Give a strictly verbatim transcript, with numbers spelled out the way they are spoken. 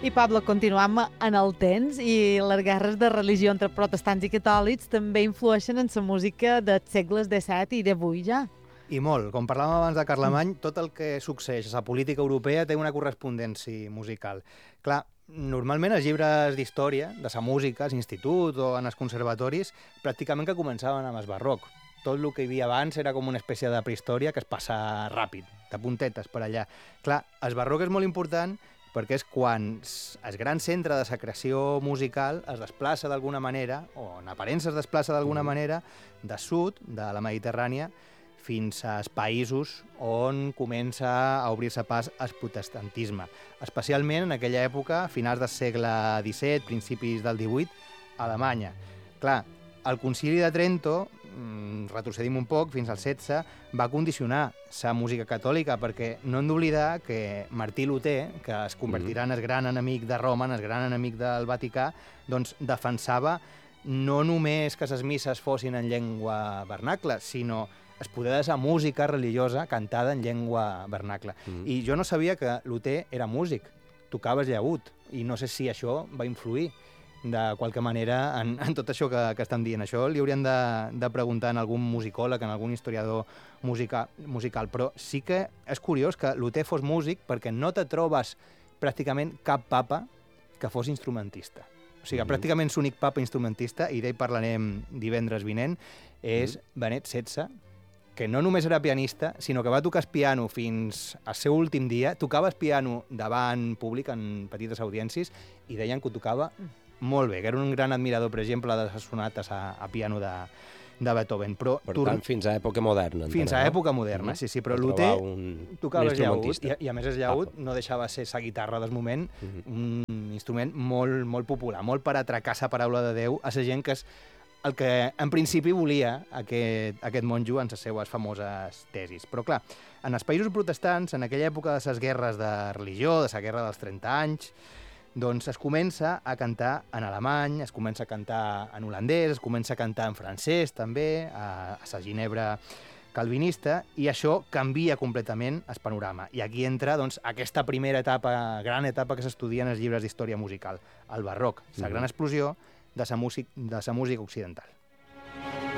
I, Pablo, continuam en el temps i les guerres de religió entre protestants i catòlics també influeixen en la música dels segles disset i divuit ja. I molt. Com parlàvem abans de Carlemany, tot el que succeeix a la política europea té una correspondència musical. Clar, normalment els llibres d'història, de la música, als instituts o en els conservatoris, pràcticament que començaven amb el barroc. Tot el que hi havia abans era com una espècie de prehistòria que es passa ràpid, de puntetes per allà. Clar, el barroc és molt important perquè és quan el gran centre de la creació musical es desplaça d'alguna manera, o en aparença es desplaça d'alguna mm. manera, de sud, de la Mediterrània, fins als països on comença a obrir-se pas al protestantisme. Especialment en aquella època, finals del segle disset, principis del divuit, a Alemanya. Clar, el Concili de Trento, retrocedim un poc, fins al setze, va condicionar la música catòlica, perquè no hem d'oblidar que Martí Luter, que es convertirà en el gran enemic de Roma, en el gran enemic del Vaticà, doncs defensava no només que les misses fossin en llengua vernacla, sinó el poder de la música religiosa cantada en llengua vernacla. Mm. I jo no sabia que Luter era músic, tocava el llaüt, i no sé si això va influir de qualque manera en, en tot això que, que estem dient. Això li hauríem de, de preguntar en algun musicòleg, en algun historiador musica, musical, però sí que és curiós que Luter fos músic perquè no te trobes pràcticament cap papa que fos instrumentista. O sigui, mm-hmm. pràcticament l'únic papa instrumentista, i d'ell parlarem divendres vinent, és mm-hmm. Benet setze, que no només era pianista, sinó que va tocar el piano fins al seu últim dia, tocava el piano davant públic, en petites audiències, i deien que ho tocava molt bé, que era un gran admirador, per exemple, de les sonates a, a piano de, de Beethoven. Però, per tant, fins a època moderna. Fins a època moderna, mm-hmm. sí, sí, però Luter un, tocava el llaüt, i, i a més el llaüt ah. no deixava ser la guitarra del moment, mm-hmm. un instrument molt, molt popular, molt per atracar la paraula de Déu a la gent que és el que en principi volia aquest, aquest monjo en les seues famoses tesis. Però clar, en els països protestants, en aquella època de les guerres de religió, de la guerra dels trenta anys, doncs es comença a cantar en alemany, es comença a cantar en holandès, es comença a cantar en francès també, a, a la Ginebra calvinista, i això canvia completament el panorama. I aquí entra doncs, aquesta primera etapa, gran etapa que s'estudia en els llibres d'història musical, el barroc, la gran explosió de la música occidental.